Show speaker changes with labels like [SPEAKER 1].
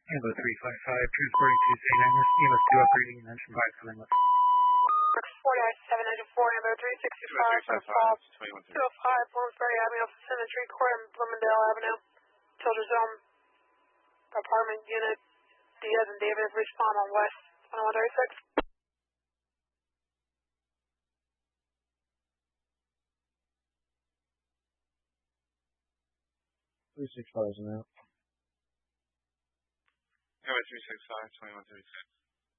[SPEAKER 1] Evo 355, transporting Tuesday, EMS 2 upgrading and engine by filling with.
[SPEAKER 2] 40I-794, Evo 365, false 205, Bloomsbury Avenue, Symmetry Court, and Bloomingdale Avenue. Children's Home, apartment unit, Diaz and David, respond on West 2136.
[SPEAKER 3] 365 is an out.
[SPEAKER 4] Evo 365, 2136.